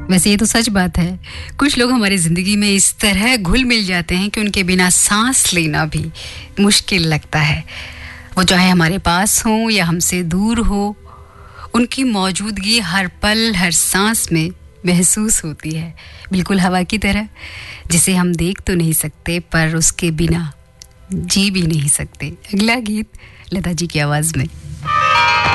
वैसे ये तो सच बात है, कुछ लोग हमारी ज़िंदगी में इस तरह घुल मिल जाते हैं कि उनके बिना सांस लेना भी मुश्किल लगता है। वो चाहे हमारे पास हो या हमसे दूर हो, उनकी मौजूदगी हर पल हर सांस में महसूस होती है, बिल्कुल हवा की तरह, जिसे हम देख तो नहीं सकते पर उसके बिना जी भी नहीं सकते। अगला गीत लता जी की आवाज़ में।